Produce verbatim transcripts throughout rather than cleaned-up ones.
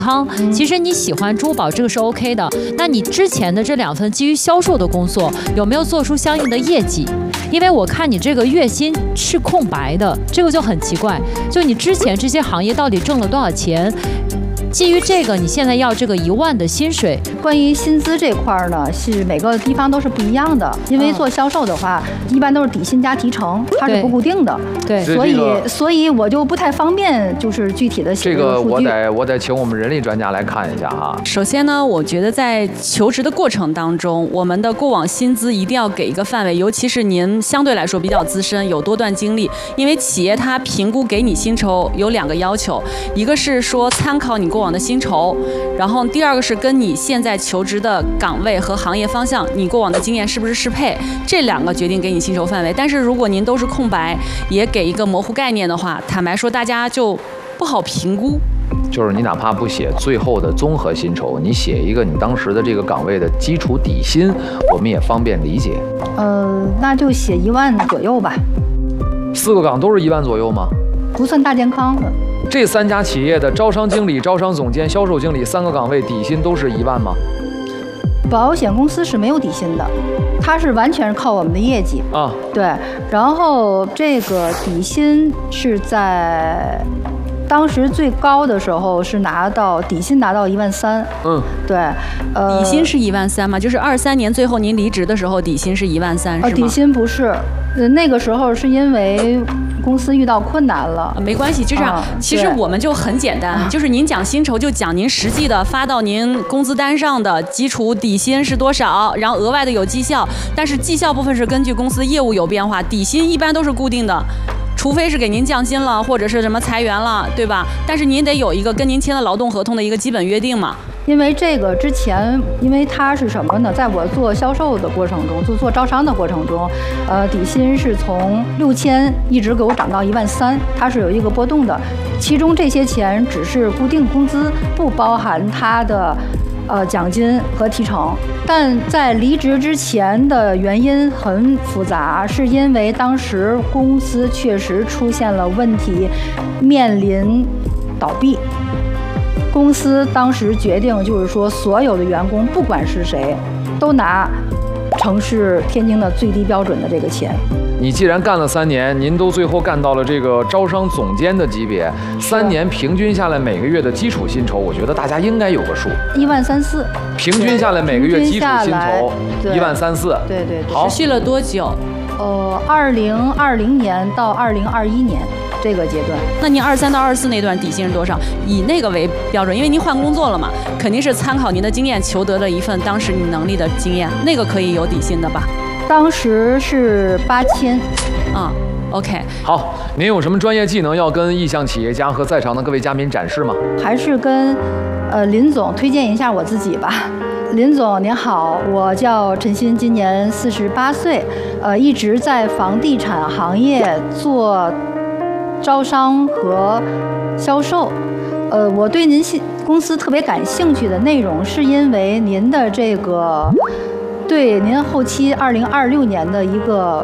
康，其实你喜欢珠宝这个是 OK 的。那你之前的这两份基于销售的工作，有没有做出相应的业绩？因为我看你这个月薪是空白的，这个就很奇怪。就你之前这些行业到底挣了多少钱？基于这个，你现在要这个一万的薪水。 关于薪资这块呢，是每个地方都是不一样的。因为做销售的话，嗯、一般都是底薪加提成，它是不固定的。 对， 所以、这个、所以我就不太方便，就是具体的写这个我得我得请我们人力专家来看一下哈。 首先呢，我觉得在求职的过程当中，我们的过往薪资一定要给一个范围，尤其是您相对来说比较资深，有多段经历，因为企业它评估给你薪酬有两个要求，一个是说参考你过往的薪酬，然后第二个是跟你现在求职的岗位和行业方向，你过往的经验是不是适配，这两个决定给你薪酬范围。但是如果您都是空白，也给一个模糊概念的话，坦白说大家就不好评估。 就是你哪怕不写最后的综合薪酬，你写一个你当时的这个岗位的基础底薪，我们也方便理解。 呃，那就写一万左右吧。 四个岗都是一万左右吗？ 不算大健康的。 这三家企业的招商经理、招商总监、销售经理三个岗位底薪都是一万吗？ 保险公司是没有底薪的，它是完全靠我们的业绩啊。 对，然后这个底薪是在当时最高的时候是拿到底薪拿到一万三。 嗯， 对，呃， 底薪是一万三吗？就是二三年最后您离职的时候，底薪是一万三是吗？ 呃，底薪不是，呃，那个时候是因为公司遇到困难了。 没关系，就这样。 啊、 其实我们就很简单，啊、就是您讲薪酬就讲您实际的发到您工资单上的基础底薪是多少，然后额外的有绩效，但是绩效部分是根据公司业务有变化，底薪一般都是固定的。除非是给您降薪了，或者是什么裁员了，对吧？但是您得有一个跟您签的劳动合同的一个基本约定嘛。 因为这个之前，因为它是什么呢？在我做销售的过程中，做做招商的过程中，呃，底薪是从六千一直给我涨到一万三，它是有一个波动的。其中这些钱只是固定工资，不包含它的呃奖金和提成。但在离职之前的原因很复杂，是因为当时公司确实出现了问题，面临倒闭。公司当时决定就是说，所有的员工不管是谁，都拿城市天津的最低标准的这个钱。 你既然干了三年，您都最后干到了这个招商总监的级别，三年平均下来每个月的基础薪酬，我觉得大家应该有个数， 一万三四。 平均下来每个月基础薪酬一万三四。 对对对。 好， 持续了多久？ 呃，二零二零年到二零二一年。这个阶段， 那您二三到二四那段底薪是多少？以那个为标准，因为您换工作了嘛，肯定是参考您的经验求得了一份当时你能力的经验，那个可以有底薪的吧？ 当时是八千。 啊 ，OK。 好，您有什么专业技能要跟意向企业家和在场的各位嘉宾展示吗？ 还是跟呃林总推荐一下我自己吧。林总您好，我叫陈鑫，今年四十八岁，呃，一直在房地产行业做招商和销售。呃，我对您公司特别感兴趣的内容，是因为您的这个对您后期二零二六年的一个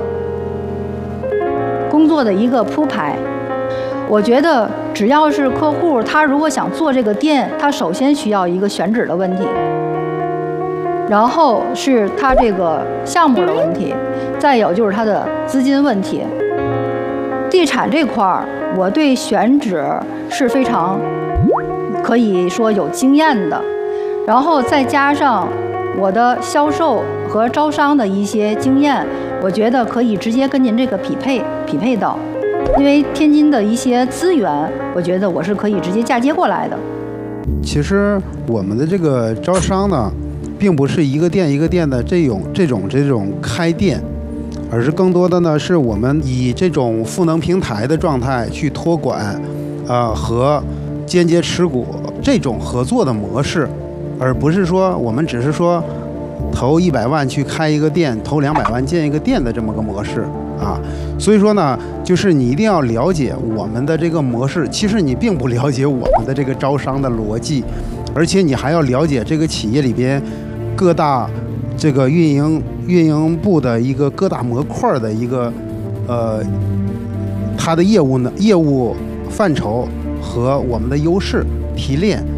工作的一个铺排。我觉得只要是客户，他如果想做这个店，他首先需要一个选址的问题，然后是他这个项目的问题，再有就是他的资金问题。地产这块儿，我对选址是非常可以说有经验的，然后再加上我的销售和招商的一些经验，我觉得可以直接跟您这个匹配匹配到。因为天津的一些资源，我觉得我是可以直接嫁接过来的。 其实我们的这个招商呢，并不是一个店一个店的这种这种这种开店，而是更多的呢是我们以这种赋能平台的状态去托管，啊、呃、和间接持股这种合作的模式，而不是说我们只是说投一百万去开一个店，投两百万建一个店的这么个模式啊。所以说呢，就是你一定要了解我们的这个模式。其实你并不了解我们的这个招商的逻辑，而且你还要了解这个企业里边各大这个运营运营部的一个各大模块的一个呃它的业务呢业务范畴和我们的优势提炼。